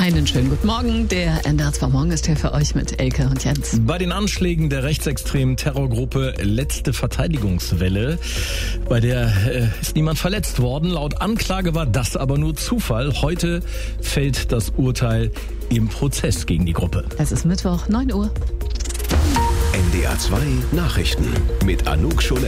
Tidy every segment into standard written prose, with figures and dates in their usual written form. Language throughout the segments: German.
Einen schönen guten Morgen. Der NDR 2 Morgen ist hier für euch mit Elke und Jens. Bei den Anschlägen der rechtsextremen Terrorgruppe Letzte Verteidigungswelle, bei der ist niemand verletzt worden. Laut Anklage war das aber nur Zufall. Heute fällt das Urteil im Prozess gegen die Gruppe. Es ist Mittwoch, 9 Uhr. NDR 2 Nachrichten mit Anouk Scholen.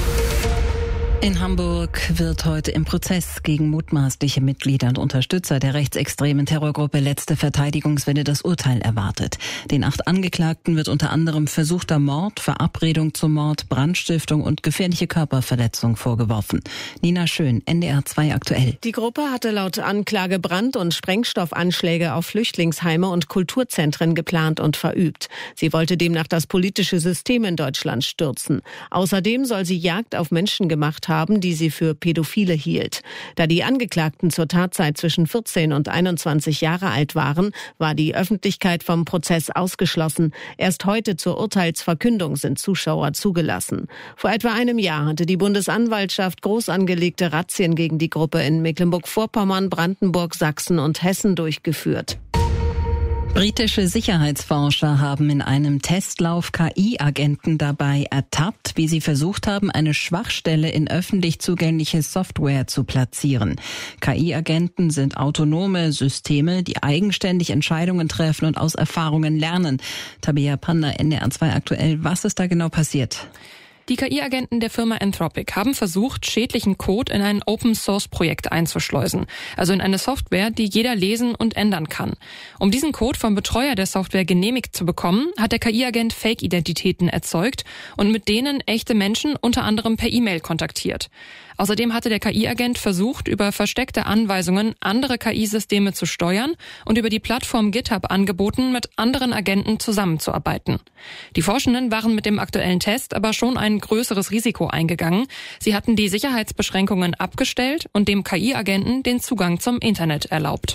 In Hamburg wird heute im Prozess gegen mutmaßliche Mitglieder und Unterstützer der rechtsextremen Terrorgruppe Letzte Verteidigungswelle das Urteil erwartet. Den 8 Angeklagten wird unter anderem versuchter Mord, Verabredung zum Mord, Brandstiftung und gefährliche Körperverletzung vorgeworfen. Nina Schön, NDR 2 aktuell. Die Gruppe hatte laut Anklage Brand- und Sprengstoffanschläge auf Flüchtlingsheime und Kulturzentren geplant und verübt. Sie wollte demnach das politische System in Deutschland stürzen. Außerdem soll sie Jagd auf Menschen gemacht haben, die sie für Pädophile hielt. Da die Angeklagten zur Tatzeit zwischen 14 und 21 Jahre alt waren, war die Öffentlichkeit vom Prozess ausgeschlossen. Erst heute zur Urteilsverkündung sind Zuschauer zugelassen. Vor etwa einem Jahr hatte die Bundesanwaltschaft groß angelegte Razzien gegen die Gruppe in Mecklenburg-Vorpommern, Brandenburg, Sachsen und Hessen durchgeführt. Britische Sicherheitsforscher haben in einem Testlauf KI-Agenten dabei ertappt, wie sie versucht haben, eine Schwachstelle in öffentlich zugängliche Software zu platzieren. KI-Agenten sind autonome Systeme, die eigenständig Entscheidungen treffen und aus Erfahrungen lernen. Tabea Panda, NDR 2 aktuell. Was ist da genau passiert? Die KI-Agenten der Firma Anthropic haben versucht, schädlichen Code in ein Open-Source-Projekt einzuschleusen, also in eine Software, die jeder lesen und ändern kann. Um diesen Code vom Betreuer der Software genehmigt zu bekommen, hat der KI-Agent Fake-Identitäten erzeugt und mit denen echte Menschen unter anderem per E-Mail kontaktiert. Außerdem hatte der KI-Agent versucht, über versteckte Anweisungen andere KI-Systeme zu steuern und über die Plattform GitHub angeboten, mit anderen Agenten zusammenzuarbeiten. Die Forschenden waren mit dem aktuellen Test aber schon ein größeres Risiko eingegangen. Sie hatten die Sicherheitsbeschränkungen abgestellt und dem KI-Agenten den Zugang zum Internet erlaubt.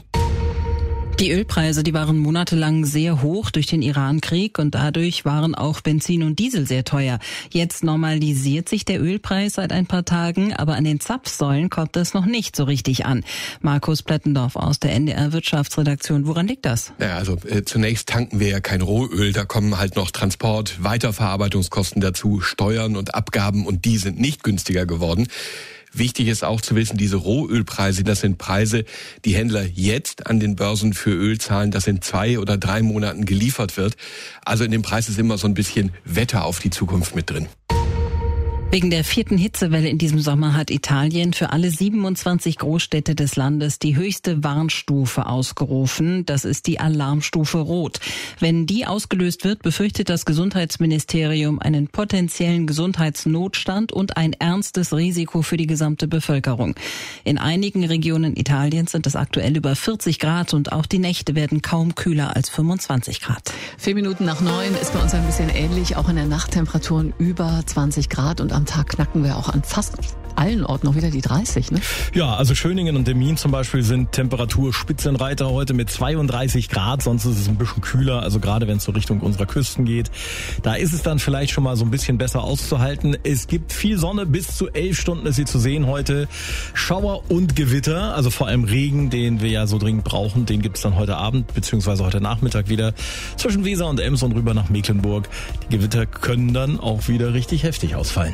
Die Ölpreise, die waren monatelang sehr hoch durch den Iran-Krieg und dadurch waren auch Benzin und Diesel sehr teuer. Jetzt normalisiert sich der Ölpreis seit ein paar Tagen, aber an den Zapfsäulen kommt es noch nicht so richtig an. Markus Plettendorf aus der NDR Wirtschaftsredaktion. Woran liegt das? Ja, also zunächst tanken wir ja kein Rohöl, da kommen halt noch Transport, Weiterverarbeitungskosten dazu, Steuern und Abgaben und die sind nicht günstiger geworden. Wichtig ist auch zu wissen, diese Rohölpreise, das sind Preise, die Händler jetzt an den Börsen für Öl zahlen, das in 2 oder 3 Monaten geliefert wird. Also in dem Preis ist immer so ein bisschen Wetter auf die Zukunft mit drin. Wegen der 4. Hitzewelle in diesem Sommer hat Italien für alle 27 Großstädte des Landes die höchste Warnstufe ausgerufen. Das ist die Alarmstufe Rot. Wenn die ausgelöst wird, befürchtet das Gesundheitsministerium einen potenziellen Gesundheitsnotstand und ein ernstes Risiko für die gesamte Bevölkerung. In einigen Regionen Italiens sind es aktuell über 40 Grad und auch die Nächte werden kaum kühler als 25 Grad. 4 Minuten nach 9 ist bei uns ein bisschen ähnlich. Auch in der Nacht Temperaturen über 20 Grad und am Tag knacken wir auch an fast allen Orten noch wieder die 30, ne? Ja, also Schöningen und Demmin zum Beispiel sind Temperaturspitzenreiter heute mit 32 Grad, sonst ist es ein bisschen kühler, also gerade wenn es so Richtung unserer Küsten geht. Da ist es dann vielleicht schon mal so ein bisschen besser auszuhalten. Es gibt viel Sonne, bis zu 11 Stunden ist sie zu sehen heute. Schauer und Gewitter, also vor allem Regen, den wir ja so dringend brauchen, den gibt es dann heute Abend bzw. heute Nachmittag wieder zwischen Weser und Ems und rüber nach Mecklenburg. Die Gewitter können dann auch wieder richtig heftig ausfallen.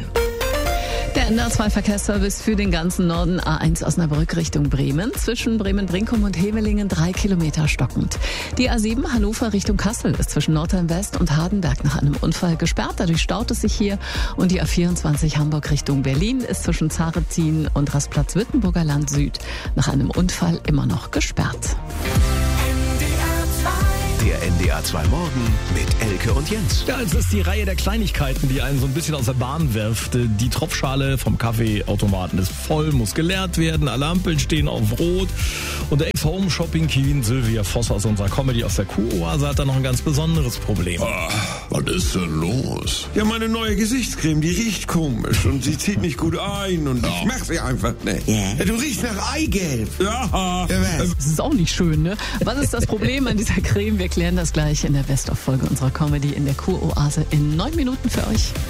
Der NDR 2 Verkehrsservice für den ganzen Norden, A1 Osnabrück Richtung Bremen. Zwischen Bremen-Brinkum und Hevelingen 3 Kilometer stockend. Die A7 Hannover Richtung Kassel ist zwischen Nordheim-West und Hardenberg nach einem Unfall gesperrt. Dadurch staut es sich hier. Und die A24 Hamburg Richtung Berlin ist zwischen Zaretin und Rastplatz Wittenburger Land Süd nach einem Unfall immer noch gesperrt. Der NDR 2 Morgen mit Elke und Jens. Ja, es ist die Reihe der Kleinigkeiten, die einen so ein bisschen aus der Bahn wirft. Die Tropfschale vom Kaffeeautomaten ist voll, muss geleert werden. Alle Ampeln stehen auf Rot. Und der Ex-Home-Shopping-Queen Sylvia Voss aus unserer Comedy aus der Kuroase hat da noch ein ganz besonderes Problem. Was ist denn los? Ja, meine neue Gesichtscreme, die riecht komisch und sie zieht nicht gut ein und ich mach sie einfach nicht. Ja, du riechst nach Eigelb. Ja. Das ist auch nicht schön, ne? Was ist das Problem an dieser Creme? Wir klären das gleich in der Best-of-Folge unserer Comedy in der Kuroase in 9 Minuten für euch.